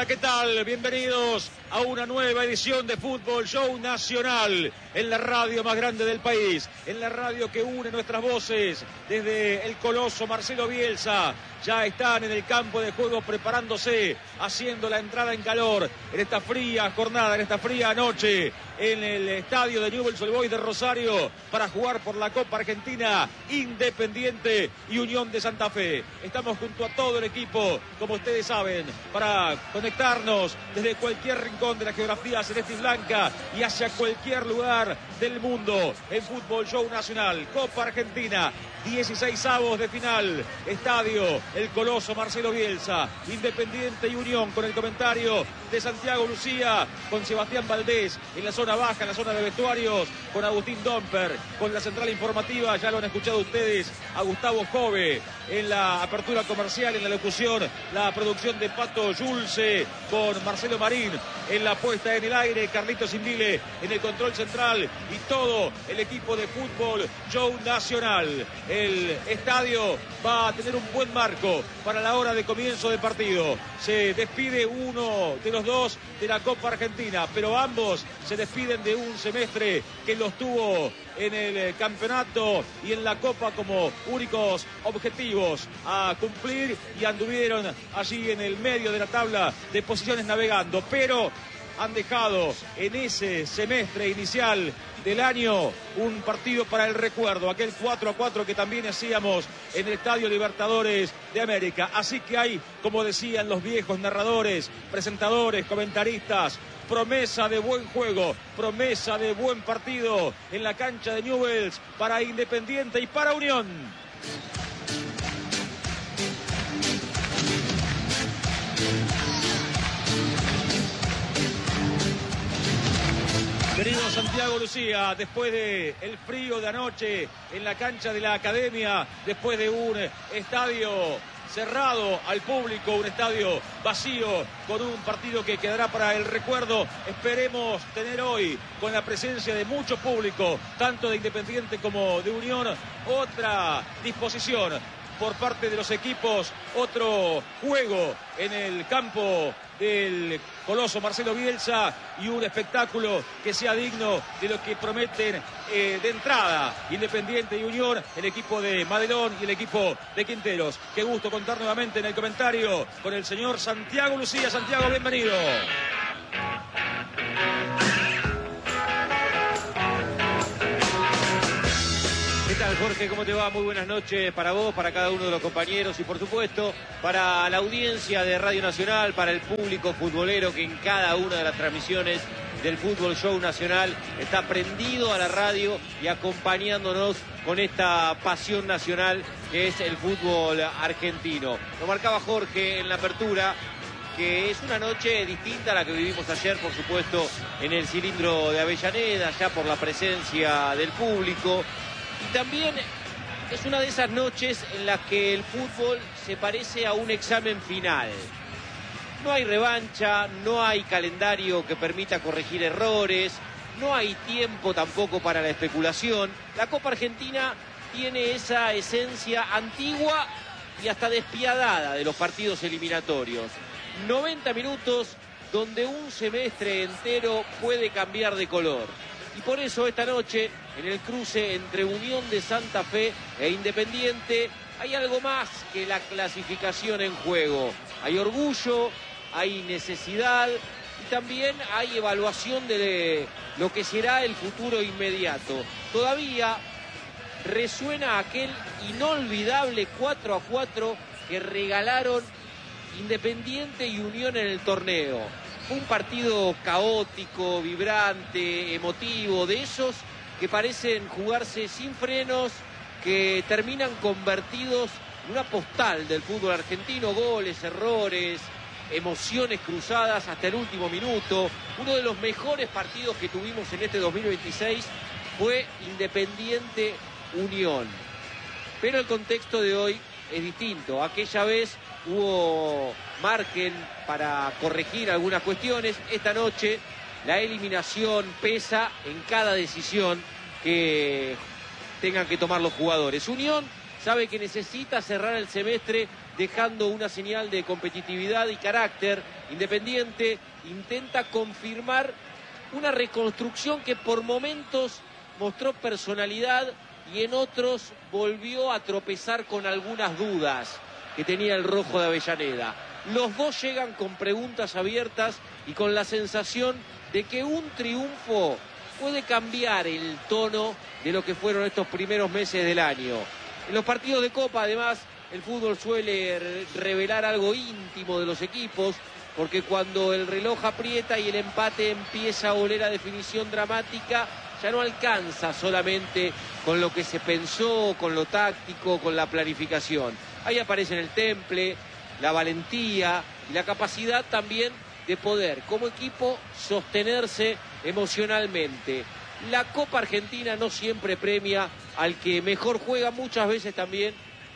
¿qué tal? Bienvenidos a una nueva edición de Fútbol Show Nacional en la radio más grande del país, en la radio que une nuestras voces desde el coloso Marcelo Bielsa. Ya están en el campo de juego preparándose, haciendo la entrada en calor en esta fría jornada, en esta fría noche, en el estadio de Newell's Old Boys de Rosario para jugar por la Copa Argentina, Independiente y Unión de Santa Fe. Estamos junto a todo el equipo, como ustedes saben, para conectarnos desde cualquier rincón de la geografía celeste y blanca y hacia cualquier lugar del mundo en Fútbol Show Nacional. Copa Argentina, 16avos de final, estadio El Coloso Marcelo Bielsa, Independiente y Unión, con el comentario de Santiago Lucía, con Sebastián Valdés en la zona baja, en la zona de vestuarios, con Agustín Domper, con la central informativa, ya lo han escuchado ustedes, a Gustavo Jove en la apertura comercial, en la locución, la producción de Pato Yulce, con Marcelo Marín en la puesta en el aire, Carlitos Invile en el control central y todo el equipo de Fútbol Show Nacional. El estadio va a tener un buen marco para la hora de comienzo del partido. Se despide uno de los dos de la Copa Argentina, pero ambos se despiden de un semestre que los tuvo en el campeonato y en la Copa como únicos objetivos a cumplir, y anduvieron allí en el medio de la tabla de posiciones navegando, pero han dejado en ese semestre inicial del año un partido para el recuerdo, aquel 4-4 que también hacíamos en el Estadio Libertadores de América. Así que hay, como decían los viejos narradores, presentadores, comentaristas, promesa de buen juego, promesa de buen partido en la cancha de Newell's para Independiente y para Unión. Querido Santiago Lucía, después de el frío de anoche en la cancha de la Academia, después de un estadio cerrado al público, un estadio vacío, con un partido que quedará para el recuerdo, esperemos tener hoy, con la presencia de mucho público, tanto de Independiente como de Unión, otra disposición por parte de los equipos, otro juego en el campo del Coloso Marcelo Bielsa y un espectáculo que sea digno de lo que prometen de entrada Independiente y Unión, el equipo de Madelón y el equipo de Quinteros. Qué gusto contar nuevamente en el comentario con el señor Santiago Lucía. Santiago, bienvenido. ¿Qué tal, Jorge? ¿Cómo te va? Muy buenas noches para vos, para cada uno de los compañeros y, por supuesto, para la audiencia de Radio Nacional, para el público futbolero que en cada una de las transmisiones del Fútbol Show Nacional está prendido a la radio y acompañándonos con esta pasión nacional que es el fútbol argentino. Lo marcaba Jorge en la apertura, que es una noche distinta a la que vivimos ayer, por supuesto, en el cilindro de Avellaneda, ya por la presencia del público. Y también es una de esas noches en las que el fútbol se parece a un examen final. No hay revancha, no hay calendario que permita corregir errores, no hay tiempo tampoco para la especulación. La Copa Argentina tiene esa esencia antigua y hasta despiadada de los partidos eliminatorios. 90 minutos donde un semestre entero puede cambiar de color. Y por eso esta noche, en el cruce entre Unión de Santa Fe e Independiente, hay algo más que la clasificación en juego. Hay orgullo, hay necesidad y también hay evaluación de lo que será el futuro inmediato. Todavía resuena aquel inolvidable 4-4 que regalaron Independiente y Unión en el torneo. Un partido caótico, vibrante, emotivo, de esos que parecen jugarse sin frenos, que terminan convertidos en una postal del fútbol argentino, goles, errores, emociones cruzadas hasta el último minuto. Uno de los mejores partidos que tuvimos en este 2026 fue Independiente Unión. Pero el contexto de hoy es distinto. Aquella vez hubo margen para corregir algunas cuestiones. Esta noche la eliminación pesa en cada decisión que tengan que tomar los jugadores. Unión sabe que necesita cerrar el semestre dejando una señal de competitividad y carácter. Independiente intenta confirmar una reconstrucción que por momentos mostró personalidad y en otros volvió a tropezar con algunas dudas que tenía el rojo de Avellaneda. Los dos llegan con preguntas abiertas y con la sensación de que un triunfo puede cambiar el tono de lo que fueron estos primeros meses del año. En los partidos de Copa, además, el fútbol suele revelar algo íntimo de los equipos, porque cuando el reloj aprieta y el empate empieza a oler a definición dramática, ya no alcanza solamente con lo que se pensó, con lo táctico, con la planificación. Ahí aparecen el temple, la valentía y la capacidad también de poder, como equipo, sostenerse emocionalmente. La Copa Argentina no siempre premia al que mejor juega, muchas veces también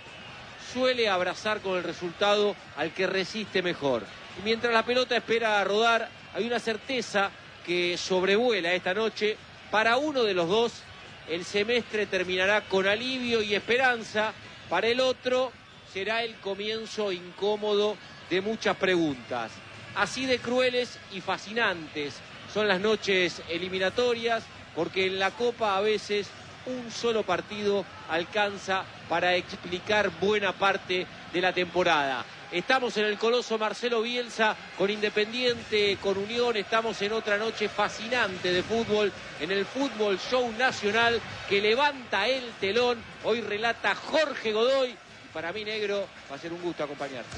suele abrazar con el resultado al que resiste mejor. Y mientras la pelota espera a rodar, hay una certeza que sobrevuela esta noche. Para uno de los dos, el semestre terminará con alivio y esperanza. Para el otro, será el comienzo incómodo de muchas preguntas. Así de crueles y fascinantes son las noches eliminatorias, porque en la Copa a veces un solo partido alcanza para explicar buena parte de la temporada. Estamos en el Coloso Marcelo Bielsa con Independiente, con Unión. Estamos en otra noche fascinante de fútbol, en el Fútbol Show Nacional que levanta el telón. Hoy relata Jorge Godoy. Y para mí, negro, va a ser un gusto acompañarte.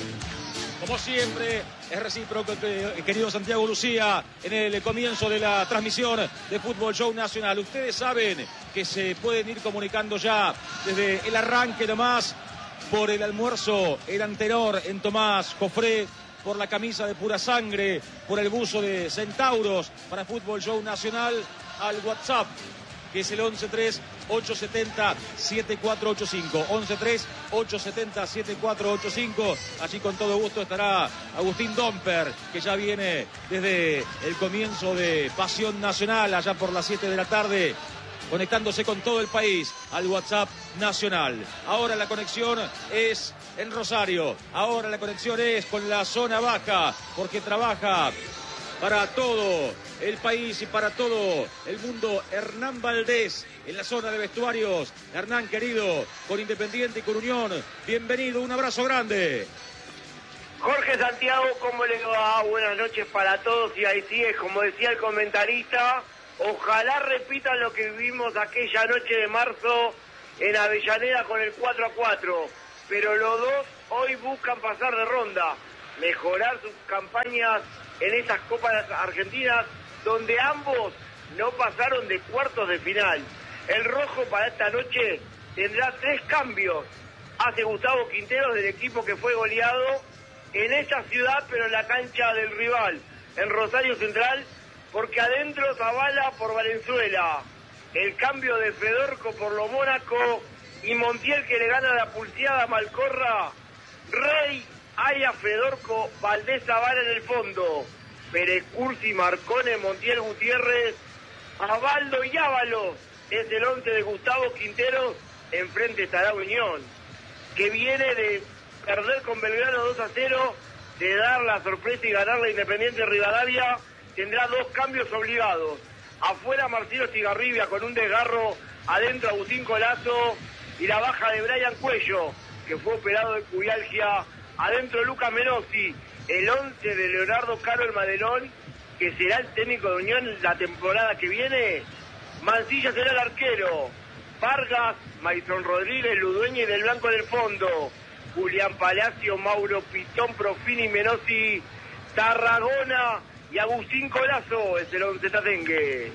Como siempre, es recíproco, querido Santiago Lucía, en el comienzo de la transmisión de Fútbol Show Nacional. Ustedes saben que se pueden ir comunicando ya desde el arranque nomás por el almuerzo, el anterior en Tomás Jofré, por la camisa de Pura Sangre, por el buzo de Centauros para Fútbol Show Nacional, al WhatsApp, que es el 11-3-870-7485. 11-3-870-7485. Allí con todo gusto estará Agustín Domper, que ya viene desde el comienzo de Pasión Nacional, allá por las 7 de la tarde, conectándose con todo el país al WhatsApp nacional. Ahora la conexión es en Rosario, ahora la conexión es con la zona baja, porque trabaja para todo el país y para todo el mundo Hernán Valdés en la zona de vestuarios. Hernán, querido, con Independiente y con Unión, bienvenido, un abrazo grande. Jorge, Santiago, ¿cómo le va? Buenas noches para todos, y ahí sigue, como decía el comentarista, ojalá repitan lo que vivimos aquella noche de marzo en Avellaneda con el 4-4, pero los dos hoy buscan pasar de ronda, mejorar sus campañas en esas Copas Argentinas, donde ambos no pasaron de cuartos de final. El rojo para esta noche tendrá 3 cambios. Hace Gustavo Quinteros del equipo que fue goleado en esa ciudad, pero en la cancha del rival, en Rosario Central, porque adentro Zavala por Valenzuela. El cambio de Fedorco por lo Mónaco y Montiel, que le gana la pulseada a Malcorra. Rey, Aya, Fedorco, Valdés, Zavala en el fondo. Pérez Cursi, Marcone, Montiel, Gutiérrez, Abaldo y Ábalos. Es el 11 de Gustavo Quinteros. Enfrente estará Unión, que viene de perder con Belgrano 2-0, de dar la sorpresa y ganar la Independiente Rivadavia. Tendrá 2 cambios obligados. Afuera Marcelo Cigarribia con un desgarro, adentro Agustín Colazo y la baja de Brian Cuello, que fue operado de cubialgia. Adentro Lucas Menossi, el 11 de Leonardo Caro el Madelón, que será el técnico de Unión la temporada que viene. Mancilla será el arquero. Vargas, Maison Rodríguez, Ludueña y Del Blanco en el fondo. Julián Palacio, Mauro Pitón, Profini, Menossi, Tarragona y Agustín Colazo es el 11 tatengue.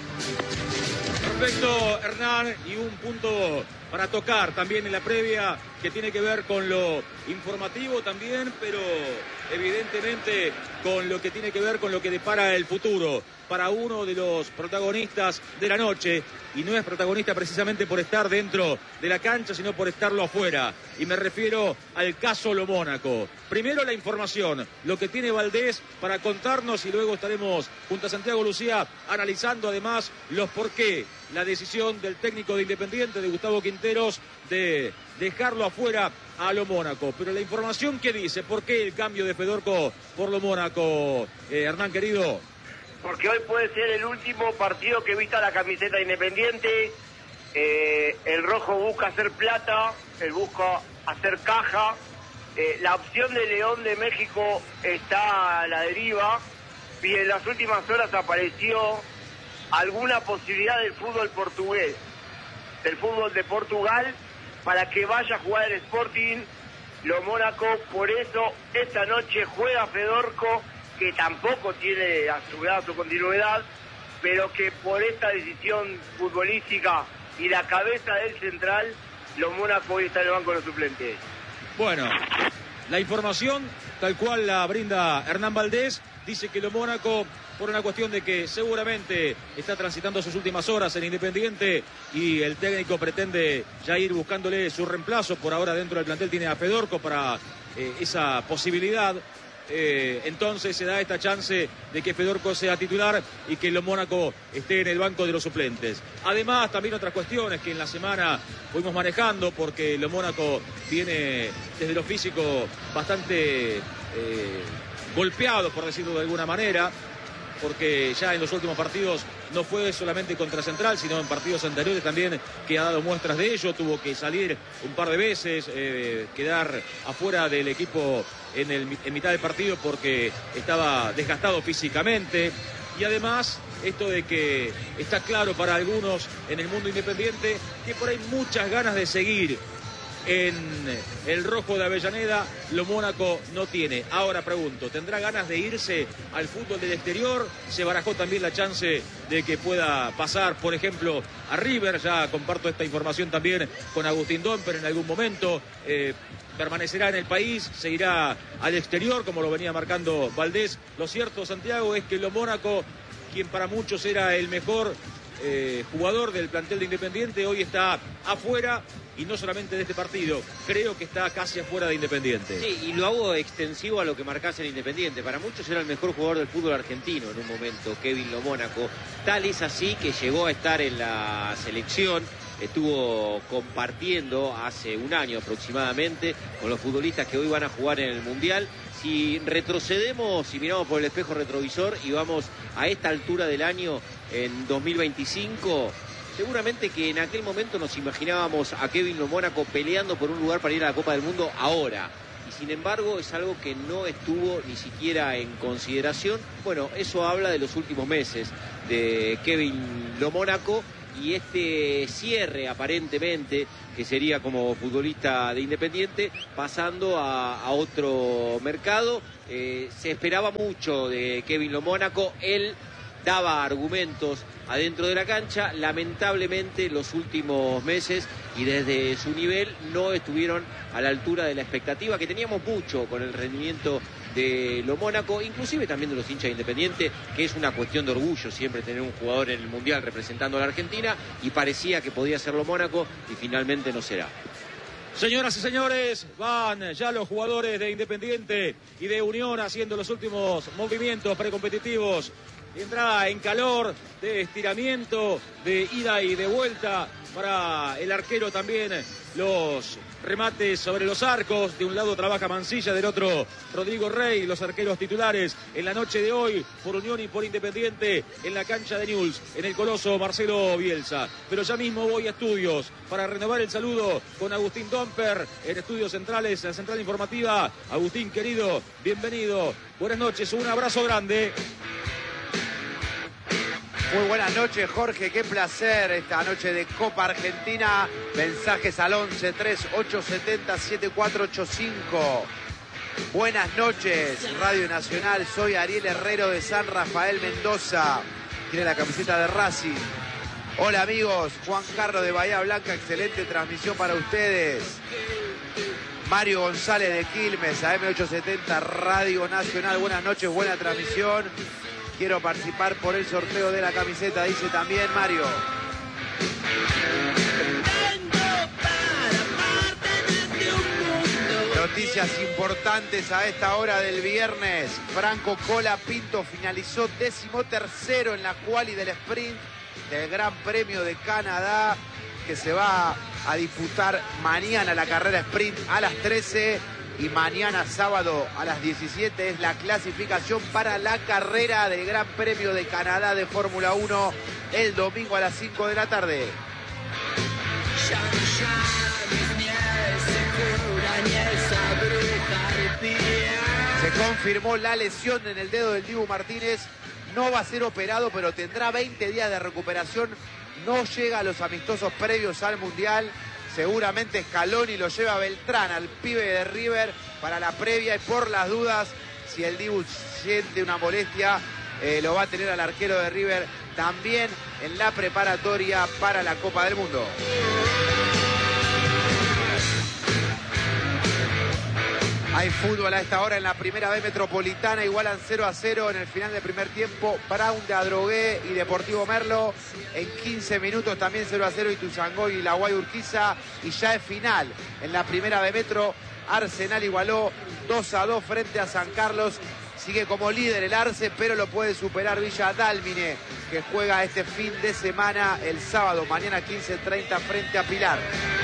Perfecto, Hernán, y un punto para tocar también en la previa que tiene que ver con lo informativo también, pero evidentemente con lo que tiene que ver con lo que depara el futuro para uno de los protagonistas de la noche, y no es protagonista precisamente por estar dentro de la cancha, sino por estarlo afuera, y me refiero al caso Lo Mónaco. Primero la información, lo que tiene Valdés para contarnos, y luego estaremos junto a Santiago Lucía analizando además los por qué, la decisión del técnico de Independiente, de Gustavo Quinteros, de dejarlo afuera a Lo Mónaco. Pero la información que dice, ¿por qué el cambio de Fedorco por Lo Mónaco, Hernán querido? Porque hoy puede ser el último partido que vista la camiseta Independiente. El rojo busca hacer plata, él busca hacer caja. La opción de León de México está a la deriva, y en las últimas horas apareció alguna posibilidad del fútbol portugués, del fútbol de Portugal, para que vaya a jugar el Sporting Lo Mónaco. Por eso esta noche juega Fedorco, que tampoco tiene asegurada su continuidad, pero que por esta decisión futbolística y la cabeza del central, Lo Mónaco hoy está en el banco de los suplentes. Bueno, la información tal cual la brinda Hernán Valdés, dice que Lo Mónaco, por una cuestión de que seguramente está transitando sus últimas horas en Independiente y el técnico pretende ya ir buscándole su reemplazo. Por ahora dentro del plantel tiene a Fedorco para esa posibilidad. Entonces se da esta chance de que Fedorco sea titular y que Lo Mónaco esté en el banco de los suplentes. Además, también otras cuestiones que en la semana fuimos manejando, porque Lo Mónaco viene desde lo físico bastante golpeado, por decirlo de alguna manera, porque ya en los últimos partidos no fue solamente contra Central, sino en partidos anteriores también que ha dado muestras de ello. Tuvo que salir un par de veces, quedar afuera del equipo en mitad del partido porque estaba desgastado físicamente. Y además, esto de que está claro para algunos en el mundo independiente que por ahí muchas ganas de seguir en el rojo de Avellaneda, Lo Mónaco no tiene. Ahora pregunto, ¿tendrá ganas de irse al fútbol del exterior? Se barajó también la chance de que pueda pasar, por ejemplo, a River. Ya comparto esta información también con Agustín Domper en algún momento. Permanecerá en el país, se irá al exterior, como lo venía marcando Valdés. Lo cierto, Santiago, es que Lo Mónaco, quien para muchos era el mejor jugador del plantel de Independiente, hoy está afuera. Y no solamente de este partido, creo que está casi afuera de Independiente. Sí, y lo hago extensivo a lo que marcás en Independiente. Para muchos era el mejor jugador del fútbol argentino en un momento, Kevin Lo Mónaco. Tal es así que llegó a estar en la selección, estuvo compartiendo hace un año aproximadamente con los futbolistas que hoy van a jugar en el Mundial. Si retrocedemos y miramos por el espejo retrovisor y vamos a esta altura del año, en 2025... seguramente que en aquel momento nos imaginábamos a Kevin Lo Mónaco peleando por un lugar para ir a la Copa del Mundo ahora. Y sin embargo es algo que no estuvo ni siquiera en consideración. Bueno, eso habla de los últimos meses de Kevin Lo Mónaco y este cierre aparentemente que sería como futbolista de Independiente pasando a otro mercado. Se esperaba mucho de Kevin Lo Mónaco, él daba argumentos adentro de la cancha. Lamentablemente los últimos meses y desde su nivel no estuvieron a la altura de la expectativa que teníamos mucho con el rendimiento de Lo Mónaco, inclusive también de los hinchas de Independiente, que es una cuestión de orgullo siempre tener un jugador en el Mundial representando a la Argentina, y parecía que podía ser Lo Mónaco y finalmente no será. Señoras y señores, van ya los jugadores de Independiente y de Unión haciendo los últimos movimientos precompetitivos. Entrada en calor, de estiramiento, de ida y de vuelta para el arquero también. Los remates sobre los arcos. De un lado trabaja Mancilla, del otro Rodrigo Rey. Los arqueros titulares en la noche de hoy por Unión y por Independiente en la cancha de Newell's, en el Coloso Marcelo Bielsa. Pero ya mismo voy a estudios para renovar el saludo con Agustín Domper en Estudios Centrales, la central informativa. Agustín, querido, bienvenido. Buenas noches, un abrazo grande. Muy buenas noches, Jorge, qué placer esta noche de Copa Argentina. Mensajes al 11 3870 7485. Buenas noches, Radio Nacional. Soy Ariel Herrero de San Rafael, Mendoza. Tiene la camiseta de Racing. Hola amigos, Juan Carlos de Bahía Blanca, excelente transmisión para ustedes. Mario González de Quilmes, AM870 Radio Nacional. Buenas noches, buena transmisión. Quiero participar por el sorteo de la camiseta, dice también Mario. Noticias importantes a esta hora del viernes. Franco Colapinto finalizó 13º en la quali del sprint del Gran Premio de Canadá, que se va a disputar mañana la carrera sprint a las 13 y mañana sábado a las 17 es la clasificación para la carrera del Gran Premio de Canadá de Fórmula 1 el domingo a las 5 de la tarde. Se confirmó la lesión en el dedo del Dibu Martínez. No va a ser operado, pero tendrá 20 días de recuperación. No llega a los amistosos previos al Mundial. Seguramente Scaloni lo lleva a Beltrán, al pibe de River, para la previa. Y por las dudas, si el Dibu siente una molestia, lo va a tener al arquero de River también en la preparatoria para la Copa del Mundo. Hay fútbol a esta hora en la primera B Metropolitana, igualan 0-0 en el final del primer tiempo. Brown de Adrogué y Deportivo Merlo. En 15 minutos también 0-0 Ituzaingó y La Guay Urquiza. Y ya es final en la primera B Metro. Arsenal igualó 2-2 frente a San Carlos. Sigue como líder el Arce, pero lo puede superar Villa Dálmine, que juega este fin de semana el sábado, mañana 15:30 frente a Pilar.